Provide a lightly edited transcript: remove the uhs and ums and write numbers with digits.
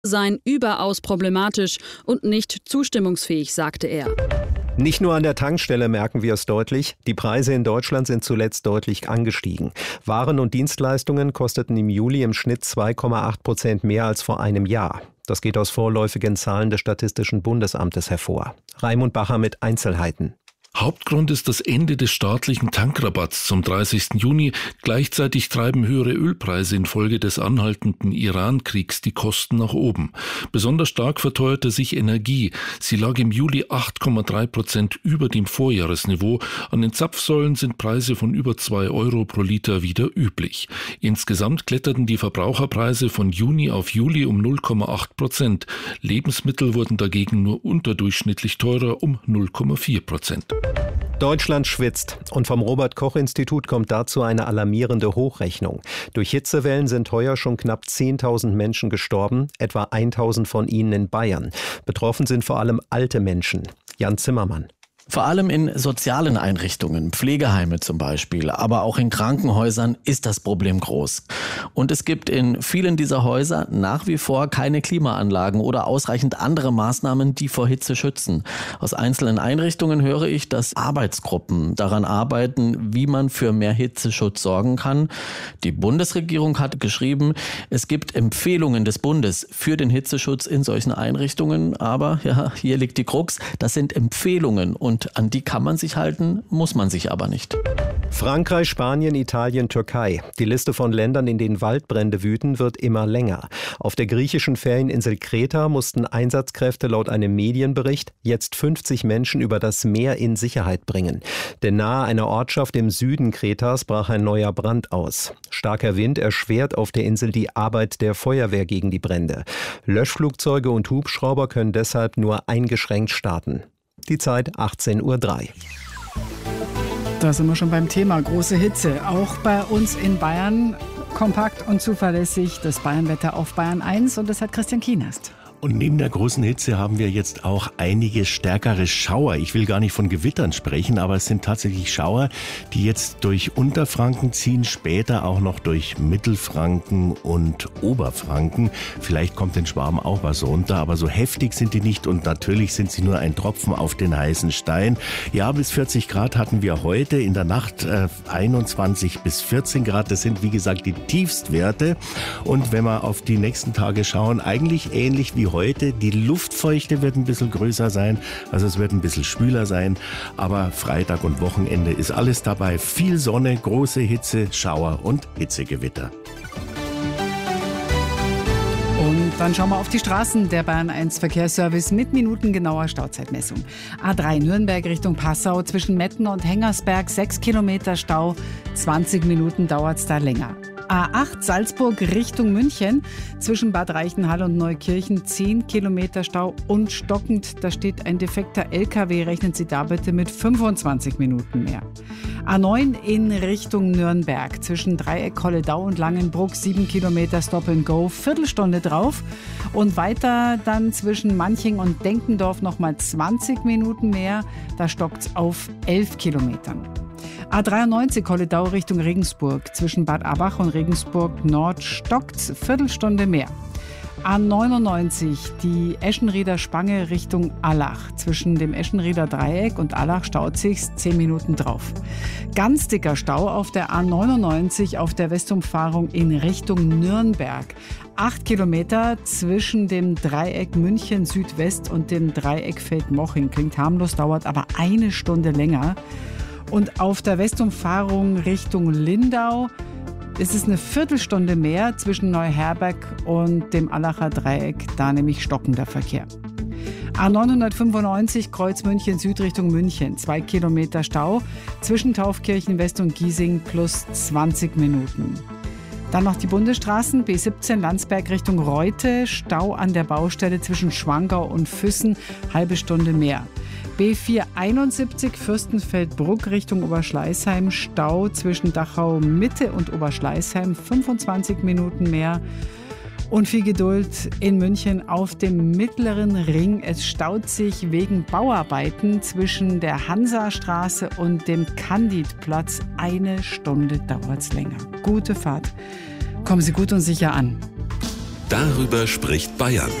seien überaus problematisch und nicht zustimmungsfähig, sagte er. Nicht nur an der Tankstelle merken wir es deutlich, die Preise in Deutschland sind zuletzt deutlich angestiegen. Waren und Dienstleistungen kosteten im Juli im Schnitt 2,8% mehr als vor einem Jahr. Das geht aus vorläufigen Zahlen des Statistischen Bundesamtes hervor. Raimund Bacher mit Einzelheiten. Hauptgrund ist das Ende des staatlichen Tankrabatts zum 30. Juni. Gleichzeitig treiben höhere Ölpreise infolge des anhaltenden Iran-Kriegs die Kosten nach oben. Besonders stark verteuerte sich Energie. Sie lag im Juli 8,3% über dem Vorjahresniveau. An den Zapfsäulen sind Preise von über 2 Euro pro Liter wieder üblich. Insgesamt kletterten die Verbraucherpreise von Juni auf Juli um 0,8%. Lebensmittel wurden dagegen nur unterdurchschnittlich teurer um 0,4%. Deutschland schwitzt und vom Robert-Koch-Institut kommt dazu eine alarmierende Hochrechnung. Durch Hitzewellen sind heuer schon knapp 10.000 Menschen gestorben, etwa 1.000 von ihnen in Bayern. Betroffen sind vor allem alte Menschen. Jan Zimmermann. Vor allem in sozialen Einrichtungen, Pflegeheime zum Beispiel, aber auch in Krankenhäusern ist das Problem groß. Und es gibt in vielen dieser Häuser nach wie vor keine Klimaanlagen oder ausreichend andere Maßnahmen, die vor Hitze schützen. Aus einzelnen Einrichtungen höre ich, dass Arbeitsgruppen daran arbeiten, wie man für mehr Hitzeschutz sorgen kann. Die Bundesregierung hat geschrieben, es gibt Empfehlungen des Bundes für den Hitzeschutz in solchen Einrichtungen. Aber ja, hier liegt die Krux, das sind Empfehlungen und an die kann man sich halten, muss man sich aber nicht. Frankreich, Spanien, Italien, Türkei. Die Liste von Ländern, in denen Waldbrände wüten, wird immer länger. Auf der griechischen Ferieninsel Kreta mussten Einsatzkräfte laut einem Medienbericht jetzt 50 Menschen über das Meer in Sicherheit bringen. Denn nahe einer Ortschaft im Süden Kretas brach ein neuer Brand aus. Starker Wind erschwert auf der Insel die Arbeit der Feuerwehr gegen die Brände. Löschflugzeuge und Hubschrauber können deshalb nur eingeschränkt starten. Die Zeit 18:03 Uhr. Da sind wir schon beim Thema große Hitze. Auch bei uns in Bayern kompakt und zuverlässig das Bayernwetter auf Bayern 1 und das hat Christian Kienast. Und neben der großen Hitze haben wir jetzt auch einige stärkere Schauer. Ich will gar nicht von Gewittern sprechen, aber es sind tatsächlich Schauer, die jetzt durch Unterfranken ziehen, später auch noch durch Mittelfranken und Oberfranken. Vielleicht kommt in Schwaben auch was runter, aber so heftig sind die nicht und natürlich sind sie nur ein Tropfen auf den heißen Stein. Ja, bis 40 Grad hatten wir heute, in der Nacht 21 bis 14 Grad. Das sind wie gesagt die Tiefstwerte. Und wenn wir auf die nächsten Tage schauen, eigentlich ähnlich wie heute. Die Luftfeuchte wird ein bisschen größer sein, also es wird ein bisschen schwüler sein, aber Freitag und Wochenende ist alles dabei. Viel Sonne, große Hitze, Schauer und Hitzegewitter. Und dann schauen wir auf die Straßen. Der Bayern 1 Verkehrsservice mit minutengenauer Stauzeitmessung. A3 Nürnberg Richtung Passau zwischen Metten und Hengersberg 6 Kilometer Stau. 20 Minuten dauert es da länger. A8 Salzburg Richtung München zwischen Bad Reichenhall und Neukirchen 10 Kilometer Stau und stockend. Da steht ein defekter LKW. Rechnen Sie da bitte mit 25 Minuten mehr. A9 in Richtung Nürnberg zwischen Dreieck Holledau und Langenbruck 7 Kilometer Stop and Go, Viertelstunde drauf. Und weiter dann zwischen Manching und Denkendorf nochmal 20 Minuten mehr. Da stockt es auf 11 Kilometern. A93 Holledau Richtung Regensburg. Zwischen Bad Abach und Regensburg Nord stockt's Viertelstunde mehr. A99 die Eschenrieder Spange Richtung Allach. Zwischen dem Eschenrieder Dreieck und Allach staut sich's 10 Minuten drauf. Ganz dicker Stau auf der A99 auf der Westumfahrung in Richtung Nürnberg. 8 Kilometer zwischen dem Dreieck München Südwest und dem Dreieck Feldmoching. Klingt harmlos, dauert aber eine Stunde länger. Und auf der Westumfahrung Richtung Lindau ist es eine Viertelstunde mehr zwischen Neuherberg und dem Allacher Dreieck, da nämlich stockender Verkehr. A995 Kreuz München Süd Richtung München, 2 Kilometer Stau zwischen Taufkirchen West und Giesing plus 20 Minuten. Dann noch die Bundesstraßen, B17 Landsberg Richtung Reute, Stau an der Baustelle zwischen Schwangau und Füssen, halbe Stunde mehr. B471 Fürstenfeldbruck Richtung Oberschleißheim, Stau zwischen Dachau Mitte und Oberschleißheim, 25 Minuten mehr. Und viel Geduld in München auf dem Mittleren Ring. Es staut sich wegen Bauarbeiten zwischen der Hansastraße und dem Candidplatz. Eine Stunde dauert es länger. Gute Fahrt. Kommen Sie gut und sicher an. Darüber spricht Bayern.